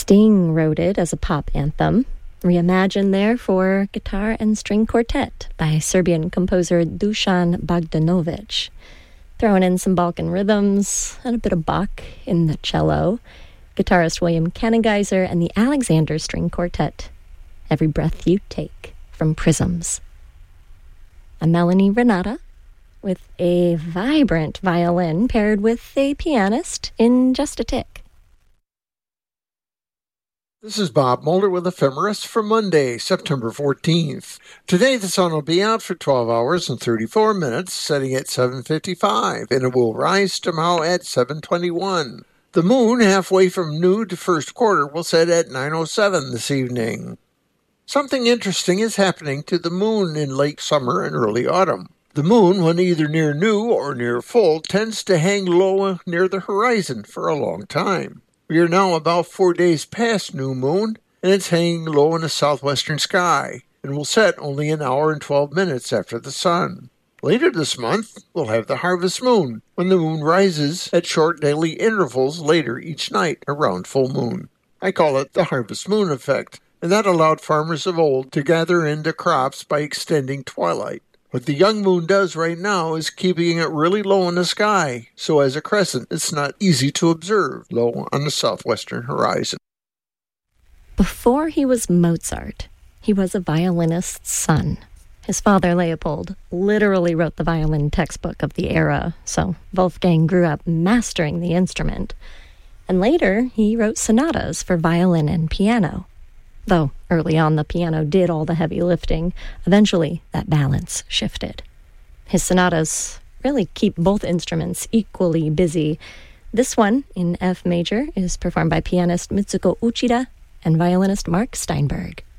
Sting wrote it as a pop anthem, reimagined there for guitar and string quartet by Serbian composer Dusan Bogdanovic, throwing in some Balkan rhythms and a bit of Bach in the cello, guitarist William Kanengeiser and the Alexander String Quartet, Every Breath You Take from Prisms. I'm Melanie Renata with a vibrant violin paired with a pianist in just a tick. This is Bob Mulder with Ephemeris for Monday, September 14th. Today the sun will be out for 12 hours and 34 minutes, setting at 7:55, and it will rise tomorrow at 7:21. The moon, halfway from new to first quarter, will set at 9:07 this evening. Something interesting is happening to the moon in late summer and early autumn. The moon, when either near new or near full, tends to hang low near the horizon for a long time. We are now about 4 days past new moon, and it's hanging low in the southwestern sky, and will set only an hour and 12 minutes after the sun. Later this month, we'll have the harvest moon, when the moon rises at short daily intervals later each night around full moon. I call it the harvest moon effect, and that allowed farmers of old to gather into crops by extending twilight. What the young moon does right now is keeping it really low in the sky, so as a crescent it's not easy to observe low on the southwestern horizon. Before he was Mozart, he was a violinist's son. His father, Leopold, literally wrote the violin textbook of the era, so Wolfgang grew up mastering the instrument. And later, he wrote sonatas for violin and piano. Though early on the piano did all the heavy lifting, eventually that balance shifted. His sonatas really keep both instruments equally busy. This one, in F major, is performed by pianist Mitsuko Uchida and violinist Mark Steinberg.